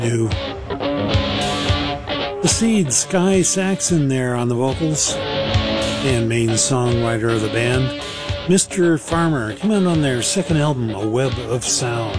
new. The Seeds, Sky Saxon there on the vocals, and main songwriter of the band. Mr. Farmer came out on their second album, A Web of Sound.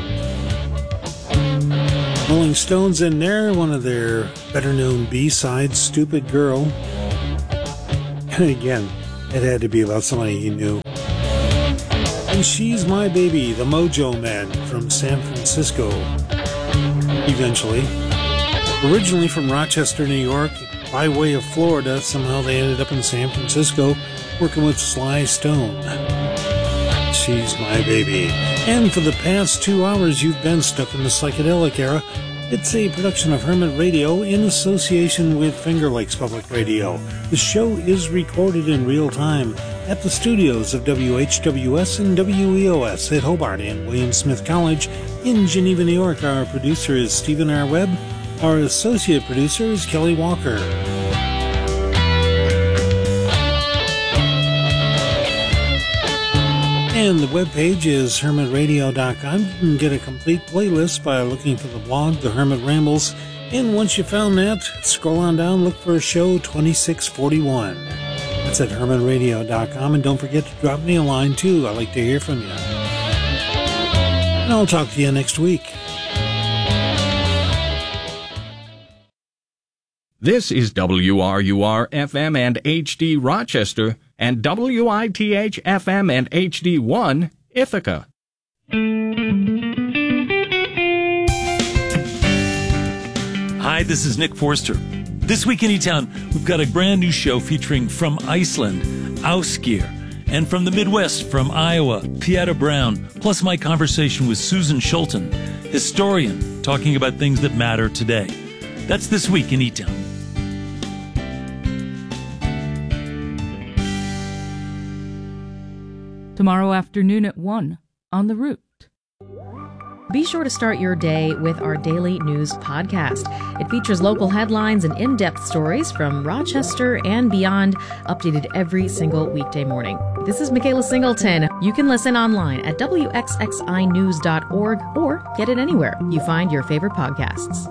Rolling Stones in there, one of their better-known B-sides, Stupid Girl. And again, it had to be about somebody he knew. And She's My Baby, the Mojo Men from San Francisco, eventually. Originally from Rochester, New York, by way of Florida, somehow they ended up in San Francisco working with Sly Stone. She's My Baby. And for the past 2 hours, you've been stuck in the psychedelic era. It's a production of Hermit Radio in association with Finger Lakes Public Radio. The show is recorded in real time at the studios of WHWS and WEOS at Hobart and William Smith College in Geneva, New York. Our producer is Stephen R. Webb. Our associate producer is Kelly Walker. And the webpage is hermitradio.com. You can get a complete playlist by looking for the blog, The Hermit Rambles. And once you found that, scroll on down, look for show 2641. That's at hermitradio.com. And don't forget to drop me a line, too. I'd like to hear from you. And I'll talk to you next week. This is WRUR-FM and HD Rochester and WITH-FM and HD1 Ithaca. Hi, this is Nick Forster. This week in E-Town, we've got a brand new show featuring from Iceland, Ásgeir, and from the Midwest, from Iowa, Pieta Brown, plus my conversation with Susan Schulten, historian, talking about things that matter today. That's this week in E-Town. Tomorrow afternoon at 1 on The Root. Be sure to start your day with our daily news podcast. It features local headlines and in-depth stories from Rochester and beyond, updated every single weekday morning. This is Michaela Singleton. You can listen online at wxxinews.org or get it anywhere you find your favorite podcasts.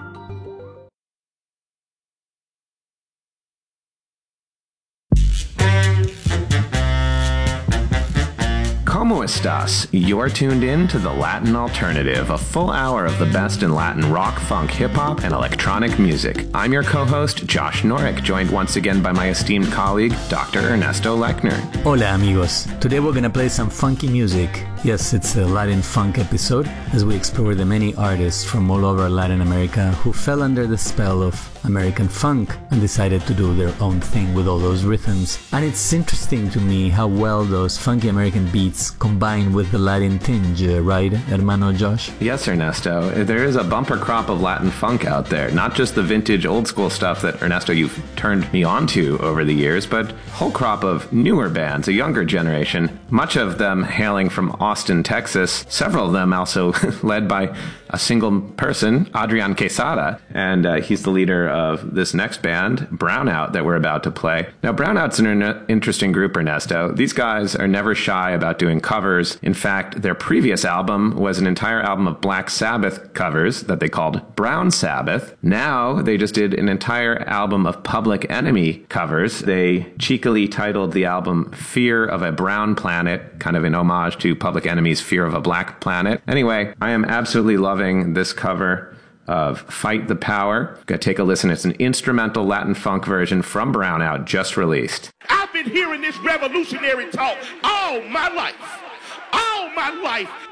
¿Cómo estás? You're tuned in to The Latin Alternative, a full hour of the best in Latin rock, funk, hip-hop, and electronic music. I'm your co-host, Josh Norek, joined once again by my esteemed colleague, Dr. Ernesto Lechner. Hola, amigos. Today we're gonna play some funky music. Yes, it's a Latin funk episode, as we explore the many artists from all over Latin America who fell under the spell of American funk and decided to do their own thing with all those rhythms. And it's interesting to me how well those funky American beats combine with the Latin tinge, right, hermano Josh? Yes, Ernesto. There is a bumper crop of Latin funk out there. Not just the vintage old school stuff that, Ernesto, you've turned me on to over the years, but a whole crop of newer bands, a younger generation, much of them hailing from Austin, Texas, several of them also led by a single person, Adrian Quesada, and he's the leader of this next band, Brownout, that we're about to play. Now, Brownout's an interesting group, Ernesto. These guys are never shy about doing covers. In fact, their previous album was an entire album of Black Sabbath covers that they called Brown Sabbath. Now, they just did an entire album of Public Enemy covers. They cheekily titled the album Fear of a Brown Planet, kind of in homage to Public Enemy's Fear of a Black Planet. Anyway, I am absolutely loving this cover of Fight the Power. Go take a listen. It's an instrumental Latin funk version from Brownout, just released. I've been hearing this revolutionary talk all my life. All my life.